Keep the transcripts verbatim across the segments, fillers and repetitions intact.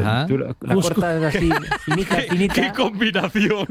Ajá. tú la Cuscús. cortas así, finita, finita. ¡Qué combinación!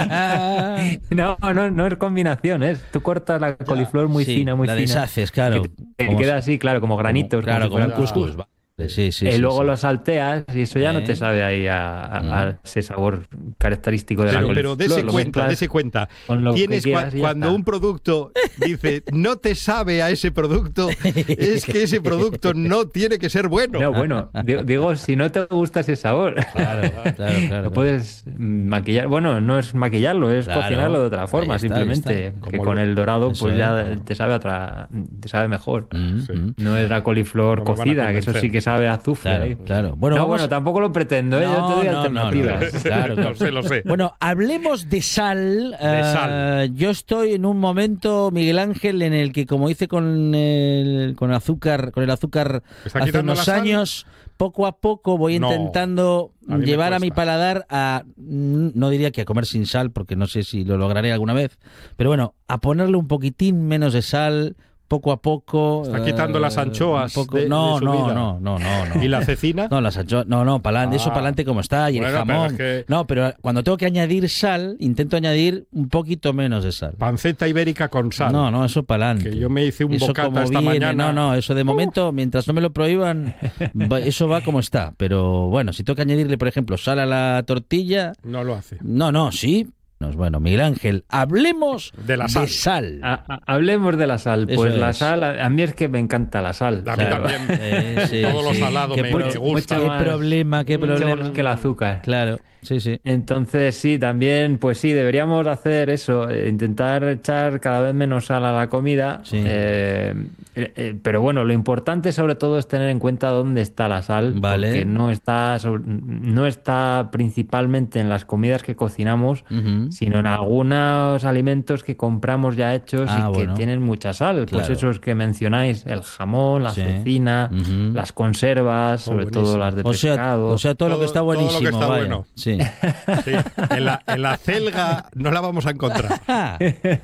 No, no, no es combinación, es tú cortas la coliflor muy Sí, fina, muy la fina. deshaces, claro. Que te Como queda si- así, claro, como granitos. como- claro, como como si un fuera cuscús. Vale. Sí, sí, Y sí. luego sí. lo salteas y eso ya no ¿Eh? te sabe ahí a, a- Mm. a ese sabor característico de la Pero, coliflor. pero dese Lo cuenta, mezclas dese cuenta. con lo que Tienes cua- quieras y ya cuando está. un producto dice no te sabe a ese producto, es que ese producto no tiene que ser bueno. No, bueno, di- digo, si no te gusta ese sabor, Claro, claro, claro. lo claro. puedes maquillar. Bueno, no es maquillarlo, es Claro. cocinarlo de otra Ahí forma, está, ahí simplemente. está. Que Como con el- el dorado, Eso pues es. ya te sabe a otra, te sabe mejor. Mm, Sí. mm. No es la coliflor No me van a cocida, que eso convencer. sí que sabe a azufre. Claro, ahí. claro. Bueno, no, vamos- bueno, tampoco lo pretendo, ¿eh? Yo te doy No, no, no, alternativas. no. Claro, claro. Lo sé, lo sé. Bueno, hablemos de sal. De Eh, sal. yo estoy en un momento, Miguel Ángel, en el que, como hice con el, con el azúcar, con el azúcar ¿Está hace quitando unos la sal? años, poco a poco voy No, intentando a mí me llevar a mi cuesta. paladar a, mm, no diría que a comer sin sal, porque no sé si lo lograré alguna vez, pero bueno, a ponerle un poquitín menos de sal. Poco a poco. Está quitando eh, las anchoas un poco- de- de no, su no, vida. no, no, no, no. ¿Y la cecina? No, las anchoas, no, no, pa'lante, eso Ah. para adelante como está, y el Bueno, pero jamón. es que- No, pero cuando tengo que añadir sal, intento añadir un poquito menos de sal. Panceta ibérica con sal. No, no, eso para adelante. Que yo me hice un eso bocata como esta viene, mañana. No, no, eso de momento, mientras no me lo prohíban, va- eso va como está. Pero bueno, si tengo que añadirle, por ejemplo, sal a la tortilla, No lo hace. no, no, sí. Pues bueno, Miguel Ángel, hablemos De la sal. sal. A- a- hablemos de la sal. Eso Pues la es. sal, a, a mí es que me encanta la sal. A mí Claro. también. Eh, sí, Todo lo sí. salado Qué me, pro- me gusta. mucho Qué más- problema, qué mucho problema. más que el azúcar. Claro, sí, sí. Entonces, sí, también, pues sí, deberíamos hacer eso, eh, intentar echar cada vez menos sal a la comida. Sí. eh, eh, eh, pero bueno, lo importante sobre todo es tener en cuenta dónde está la sal, Vale. porque no está, sobre- no está principalmente en las comidas que cocinamos, Ujú. sino en algunos alimentos que compramos ya hechos Ah, y que bueno. tienen mucha sal. Pues Claro. esos que mencionáis, el jamón, la Sí. cecina, Ujú. las conservas, sobre todo buenísimo. las de O sea, pescado. o sea, todo, lo Todo- que está todo lo que buenísimo. está vaya. bueno. Sí. Sí. En, la, en la celga no la vamos a encontrar. Ah,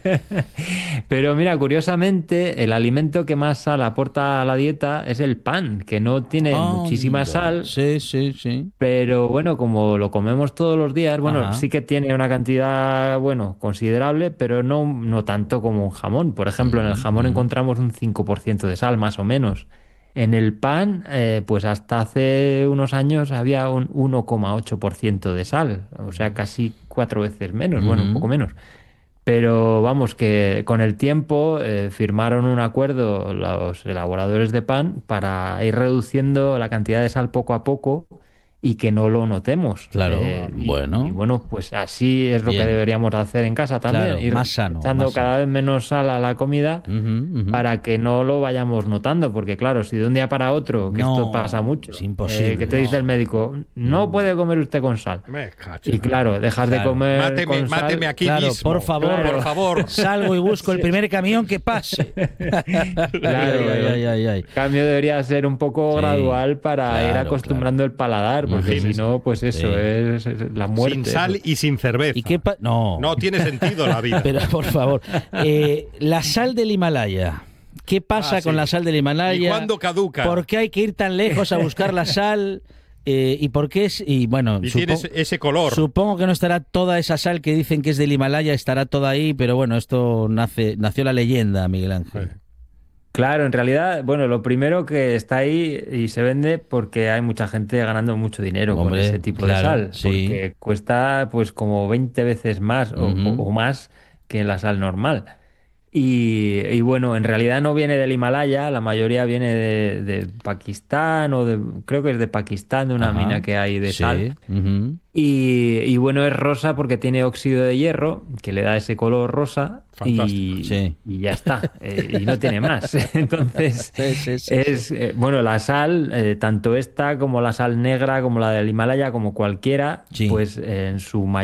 Pero mira, curiosamente, el alimento que más sal aporta a la dieta es el pan, que no tiene muchísima anda. sal, Sí, sí, sí. pero bueno, como lo comemos todos los días, bueno, Ajá. sí que tiene una cantidad, bueno, considerable, pero no, no tanto como un jamón. Por ejemplo, en el jamón encontramos un cinco por ciento de sal, más o menos. En el pan, eh, pues hasta hace unos años había un uno coma ocho por ciento de sal, o sea, casi cuatro veces menos, bueno, un Ujú. poco menos. Pero vamos, que con el tiempo eh, firmaron un acuerdo los elaboradores de pan para ir reduciendo la cantidad de sal poco a poco y que no lo notemos. Claro, Eh, y- bueno. Y, bueno, pues así es lo Bien. que deberíamos hacer en casa también. Claro, ir más sano, echando más sano. cada vez menos sal a la comida Ujú, ujú. para que no lo vayamos notando, porque claro, si de un día para otro, que No, esto pasa mucho, es imposible, eh, que te no. dice el médico, no puede comer usted con sal. Me cacho. Y claro, dejas de Claro. comer Máteme, con sal. máteme aquí Claro, mismo. por favor, Por favor. Salgo y busco el primer camión que pase. Claro, Ay, ay, ay, ay. el cambio debería ser un poco Sí, gradual para ir claro, acostumbrando el paladar, porque Imagínese. si no, pues eso Sí. es, es la muerte. Sin sal y sin cerveza. ¿Y qué pa- No. No tiene sentido la vida. Pero por favor, eh, la sal del Himalaya. ¿Qué pasa Ah, con sí. la sal del Himalaya? ¿Y cuándo caduca? ¿Por qué hay que ir tan lejos a buscar la sal? Eh, ¿Y por qué es? Y bueno, Y supo- tiene ese, ese color. supongo que no estará toda esa sal que dicen que es del Himalaya, estará toda ahí, pero bueno, esto nace, nació la leyenda, Miguel Ángel. Sí. Claro, en realidad, bueno, lo primero que está ahí y se vende porque hay mucha gente ganando mucho dinero con Hombre, ese tipo claro, de sal, sí. porque cuesta pues como veinte veces más o, Ujú. o- o más que la sal normal. Y, y bueno, en realidad no viene del Himalaya, la mayoría viene de, de Pakistán o de, creo que es de Pakistán, de una Ajá, mina que hay de sí, sal. ujú. Y, y bueno, es rosa porque tiene óxido de hierro, que le da ese color rosa y, Fantástico. Sí. y ya está, eh, y no tiene más. Entonces, Sí, sí, sí, es, eh, bueno, la sal, eh, tanto esta como la sal negra, como la del Himalaya, como cualquiera, Sí. pues eh, en su